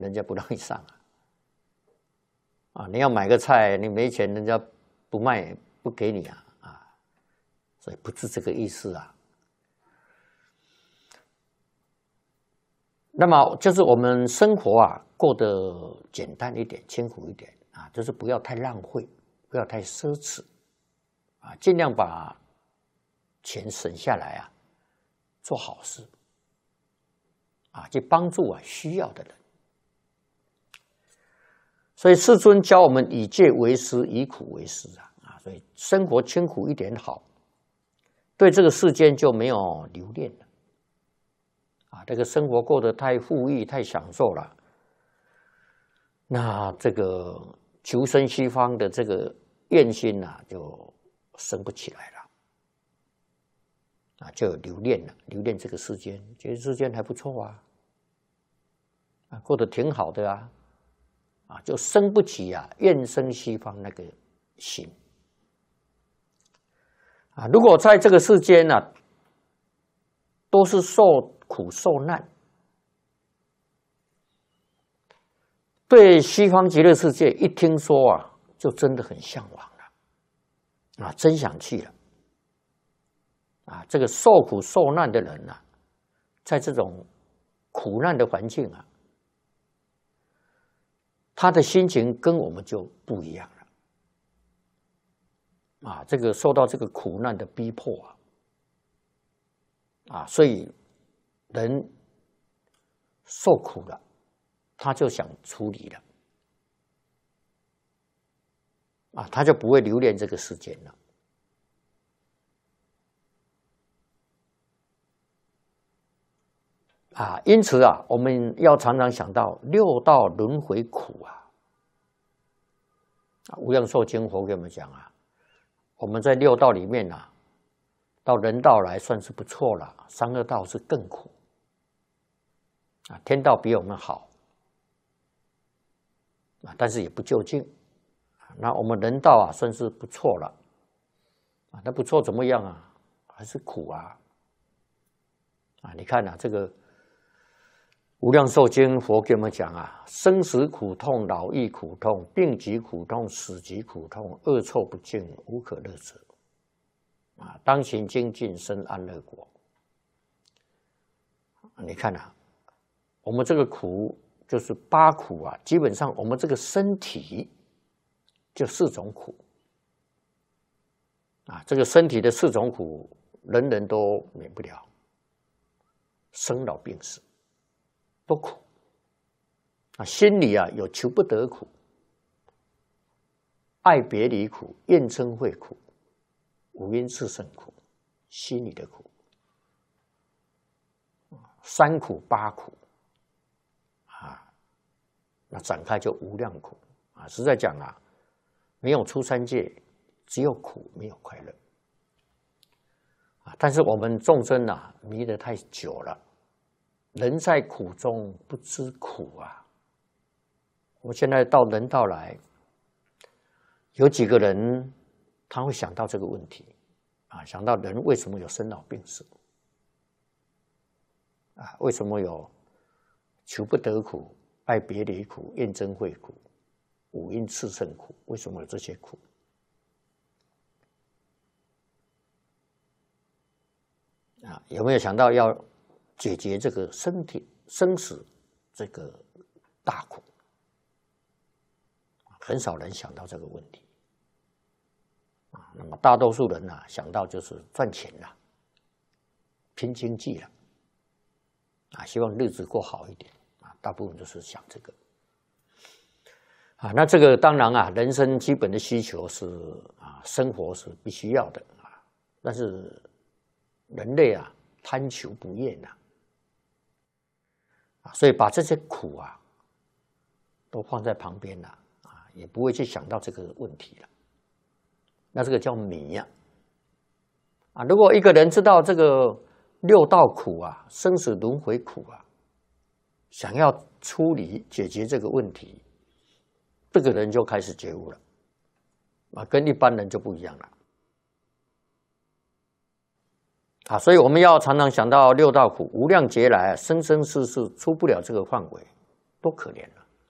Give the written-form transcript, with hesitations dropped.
人家不让你上啊！你要买个菜，你没钱，人家不卖不给你啊！所以不是这个意思啊。那么就是我们生活啊过得简单一点、清苦一点啊，就是不要太浪费，不要太奢侈啊，尽量把钱省下来啊，做好事啊，去帮助需要的人。所以世尊教我们以戒为师，以苦为师啊，所以生活清苦一点好，对这个世间就没有留恋了啊。这个生活过得太富裕、太享受了，那这个求生西方的这个愿心就生不起来了啊，就有留恋了，留恋这个世间，觉得世间还不错啊，过得挺好的啊。就生不起愿生西方那个心啊！如果在这个世间都是受苦受难，对西方极乐世界一听说就真的很向往了真想去了这个受苦受难的人在这种苦难的环境他的心情跟我们就不一样了这个受到这个苦难的逼迫所以人受苦了，他就想处理了他就不会留恋这个世间了因此我们要常常想到六道轮回苦无量寿经佛给我们讲我们在六道里面到人道来算是不错了，三恶道是更苦天道比我们好但是也不究竟那我们人道算是不错了那不错怎么样还是苦你看这个无量寿经佛给我们讲生死苦痛、老易苦痛、病疾苦痛、死疾苦痛、恶臭不净，无可乐者当行精进，生安乐国。你看我们这个苦就是八苦基本上我们这个身体就四种苦这个身体的四种苦，人人都免不了，生老病死都苦心里有求不得苦、爱别离苦、厌憎会苦、五阴炽盛苦，心里的苦，三苦八苦那展开就无量苦实在讲没有出三界，只有苦没有快乐但是我们众生迷得太久了，人在苦中不知苦我们现在到人道来，有几个人他会想到这个问题想到人为什么有生老病死为什么有求不得苦、爱别离苦、厌憎会苦、五阴炽盛苦，为什么有这些苦有没有想到要解决这个身体生死这个大苦？很少人想到这个问题那么大多数人想到就是赚钱了，拼经济了希望日子过好一点大部分都是想这个那这个当然人生基本的需求是生活是必须要的但是人类贪求不厌所以把这些苦都放在旁边也不会去想到这个问题了。那这个叫迷如果一个人知道这个六道苦生死轮回苦想要处理解决这个问题，这个人就开始觉悟了跟一般人就不一样了所以我们要常常想到六道苦无量劫来生生世世出不了这个范围多可怜了。